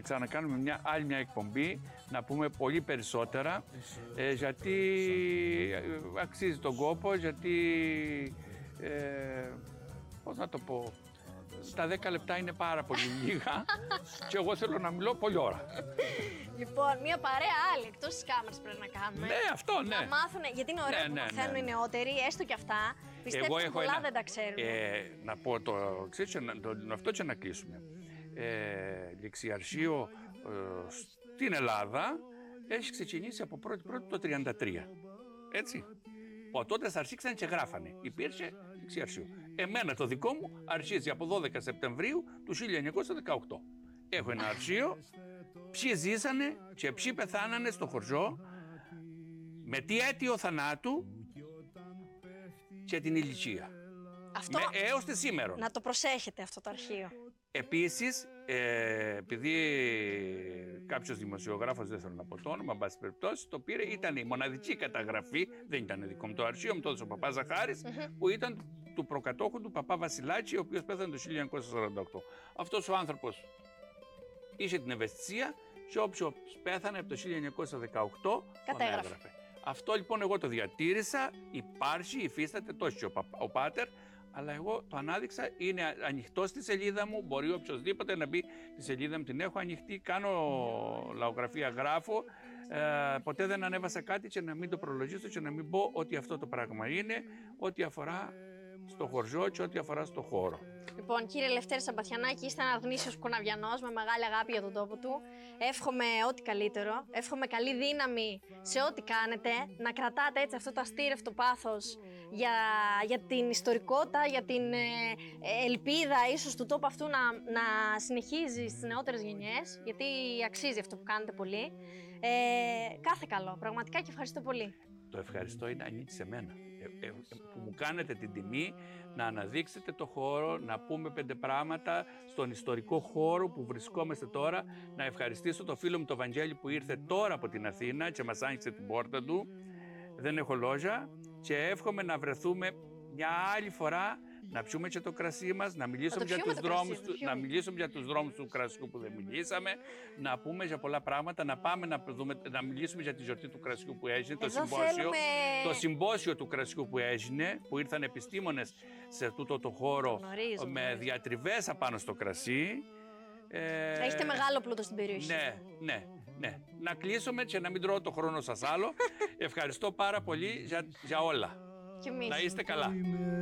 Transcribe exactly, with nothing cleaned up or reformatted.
ξανακάνουμε μια άλλη μια εκπομπή, να πούμε πολύ περισσότερα, ε, γιατί ε, αξίζει τον κόπο, γιατί, ε, πώς να το πω, τα δέκα λεπτά είναι πάρα πολύ λίγα και εγώ θέλω να μιλώ πολλή ώρα. Λοιπόν, μια παρέα άλλη εκτός της κάμερας πρέπει να κάνουμε. Ναι, αυτό, ναι. Να μάθουν, γιατί είναι ωραίο Ναι, που ναι, μαθαίνουν ναι, οι ναι. νεότεροι, έστω και αυτά. Πιστέψτε έχω πολλά ένα- δεν τα ξέρουν. Ε, να πω το εξής, και να- το- αυτό και να κλείσουμε. Ε, ληξιαρχείο ε, στην Ελλάδα έχει ξεκινήσει από πρώτη πρώτη το τριάντα τρία. Έτσι. Από τότε αρχίσαν και γράφανε. Υπήρχε ληξιαρχείο. Εμένα το δικό μου αρχίζει από δώδεκα Σεπτεμβρίου του χίλια εννιακόσια δεκαοκτώ. Έχω ένα αρχείο. Ποιοι ζήσανε και ποιοι πεθάνανε στο χωριό, με τι αίτιο θανάτου και την ηλικία. Αυτό, Με, έως τη σήμερα. να το προσέχετε αυτό το αρχείο. Επίσης, ε, επειδή κάποιος δημοσιογράφος, δεν θέλω να πω το όνομα, εν πάση περιπτώσει, το πήρε, ήταν η μοναδική καταγραφή, δεν ήταν δικό μου το αρχείο, μου το έδωσε ο παπάς Ζαχάρης, που ήταν του προκατόχου του παπά Βασιλάκη, ο οποίος πέθανε το χίλια εννιακόσια σαράντα οκτώ. Αυτός ο άνθρωπος είχε την ευαισθησία και όποιος πέθανε από το χίλια εννιακόσια δεκαοκτώ τον Κατέγραφε. έγραφε. Αυτό λοιπόν εγώ το διατήρησα, υπάρχει, υφίσταται τόσο και ο, παπα, ο πάτερ, αλλά εγώ το ανάδειξα, είναι ανοιχτό στη σελίδα μου, μπορεί οποιοδήποτε να μπει στη σελίδα μου, την έχω ανοιχτή, κάνω λαογραφία, γράφω, ε, ποτέ δεν ανέβασα κάτι και να μην το προλογίσω και να μην πω ότι αυτό το πράγμα είναι, ό,τι αφορά στο χωριό και ό,τι αφορά στο χώρο. Λοιπόν, κύριε Λευτέρη Σαμπαθιανάκη, είστε ένα γνήσιος κουναβιανός με μεγάλη αγάπη για τον τόπο του. Εύχομαι ό,τι καλύτερο. Εύχομαι καλή δύναμη σε ό,τι κάνετε. Να κρατάτε έτσι αυτό το αστήρευτο πάθος για, για την ιστορικότητα, για την ε, ελπίδα ίσως του τόπου αυτού να, να συνεχίζει στις νεότερες γενιές. Γιατί αξίζει αυτό που κάνετε πολύ. Ε, κάθε καλό, πραγματικά, και ευχαριστώ πολύ. Το ευχαριστώ είναι ανήκει σε μένα. Ε, ε, που μου κάνετε την τιμή να αναδείξετε το χώρο, να πούμε πέντε πράγματα στον ιστορικό χώρο που βρισκόμαστε τώρα. Να ευχαριστήσω το φίλο μου το Βαγγέλη που ήρθε τώρα από την Αθήνα και μας άνοιξε την πόρτα του. Δεν έχω λόγια και εύχομαι να βρεθούμε μια άλλη φορά, να πιούμε και το κρασί μας, να μιλήσουμε, για τους, δρόμους του, να μιλήσουμε για τους δρόμους του κρασιού που δεν μιλήσαμε, να πούμε για πολλά πράγματα, να πάμε να, δούμε, να μιλήσουμε για τη γιορτή του κρασιού που έγινε, το συμπόσιο, θέλουμε... το συμπόσιο του κρασιού που έγινε, που ήρθαν επιστήμονες σε τούτο το χώρο γνωρίζω, με γνωρίζω. διατριβές απάνω στο κρασί. Ε, Έχετε μεγάλο πλούτο στην περιοχή. ναι, ναι, ναι. Να κλείσουμε και να μην τρώω το χρόνο σας άλλο. Ευχαριστώ πάρα πολύ για, για όλα. Και εμείς. Να είστε καλά.